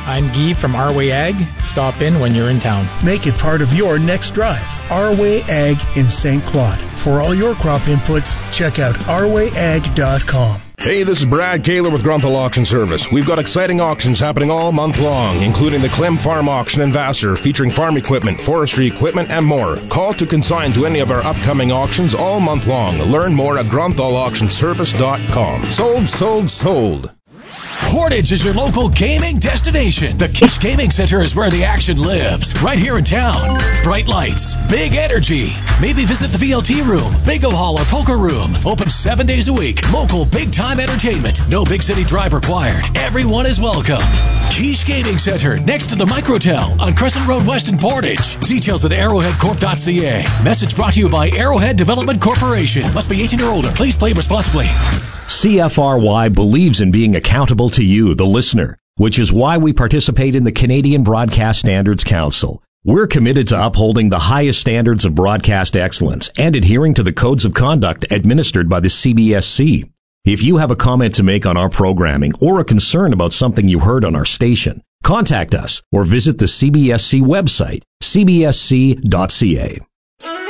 I'm Guy from Our Way Ag. Stop in when you're in town. Make it part of your next drive. Our Way Ag in St. Claude. For all your crop inputs, check out ourwayag.com. Hey, this is Brad Kaler with Grunthal Auction Service. We've got exciting auctions happening all month long, including the Clem Farm Auction in Vassar, featuring farm equipment, forestry equipment, and more. Call to consign to any of our upcoming auctions all month long. Learn more at grunthallauctionservice.com. Sold, sold, sold. Portage is your local gaming destination. The Quiche Gaming Center is where the action lives, right here in town. Bright lights, big energy. Maybe visit the VLT room, bingo hall, or poker room. Open 7 days a week. Local big-time entertainment. No big city drive required. Everyone is welcome. Quiche Gaming Center, next to the Microtel on Crescent Road West in Portage. Details at arrowheadcorp.ca. Message brought to you by Arrowhead Development Corporation. Must be 18 or older. Please play responsibly. CFRY believes in being accountable to you, the listener, which is why we participate in the Canadian Broadcast Standards Council. We're committed to upholding the highest standards of broadcast excellence and adhering to the codes of conduct administered by the CBSC. If you have a comment to make on our programming or a concern about something you heard on our station, contact us or visit the CBSC website, cbsc.ca.